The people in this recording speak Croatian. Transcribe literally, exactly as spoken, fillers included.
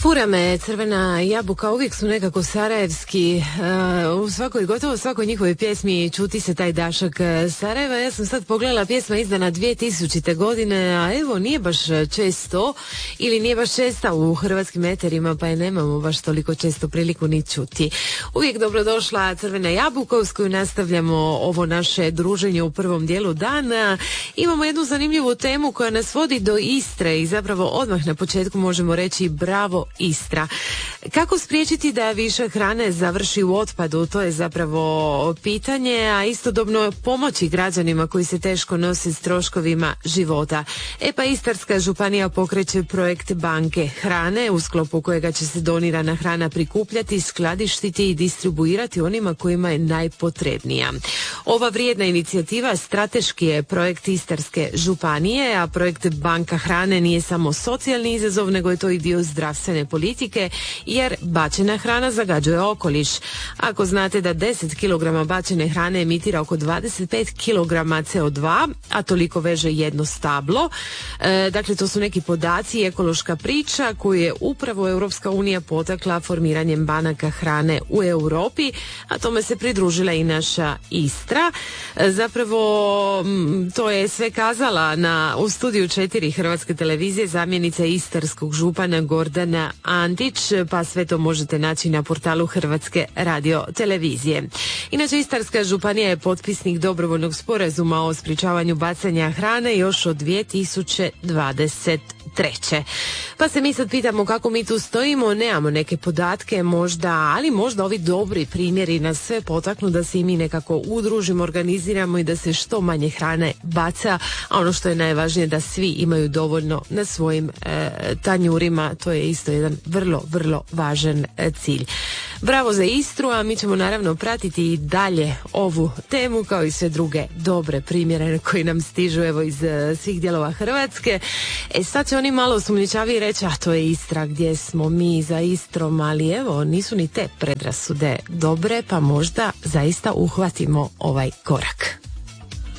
Fura me crvena jabuka, uvijek su nekako sarajevski, uh, u svakoj, gotovo svakoj njihovoj pjesmi čuti se taj dašak Sarajeva. Ja sam sad pogledala, pjesma izdana dvije tisućite. godine, a evo nije baš često ili nije baš česta u hrvatskim eterima, pa je nemamo baš toliko često priliku ni čuti. Uvijek dobrodošla crvena jabuka s koju nastavljamo ovo naše druženje u prvom dijelu dana. Imamo jednu zanimljivu temu koja nas vodi do Istre i zapravo odmah na početku možemo reći bravo Istra. Kako spriječiti da višak hrane završi u otpadu? To je zapravo pitanje, a istodobno pomoći građanima koji se teško nose s troškovima života. E pa Istarska županija pokreće projekt banke hrane u sklopu kojega će se donirana hrana prikupljati, skladištiti i distribuirati onima kojima je najpotrebnija. Ova vrijedna inicijativa strateški je projekt Istarske županije, a projekt banka hrane nije samo socijalni izazov, nego je to i dio zdravstvene politike, jer bačena hrana zagađuje okoliš. Ako znate da deset kilograma bačene hrane emitira oko dvadeset pet kilograma C O dva, a toliko veže jedno stablo, e, dakle to su neki podaci i ekološka priča koju je upravo Europska unija potakla formiranjem banaka hrane u Europi, a tome se pridružila i naša Istra. E, zapravo m, to je sve kazala na, u studiju četiri Hrvatske televizije zamjenica istarskog župana Gordana Antić, pa sve to možete naći na portalu Hrvatske radio televizije. Inače, Istarska županija je potpisnik dobrovoljnog sporazuma o sprječavanju bacanja hrane još od dvije tisuće dvadeset treće. Pa se mi sad pitamo kako mi tu stojimo, nemamo neke podatke možda, ali možda ovi dobri primjeri nas sve potaknu da se i mi nekako udružimo, organiziramo i da se što manje hrane baca, a ono što je najvažnije da svi imaju dovoljno na svojim e, tanjurima, to je isto jedan vrlo, vrlo važan e, cilj. Bravo za Istru, a mi ćemo naravno pratiti i dalje ovu temu kao i sve druge dobre primjere koji nam stižu evo iz uh, svih dijelova Hrvatske. E sad će oni malo sumnjičavi reći, a to je Istra, gdje smo mi za Istrom, ali evo nisu ni te predrasude dobre, pa možda zaista uhvatimo ovaj korak.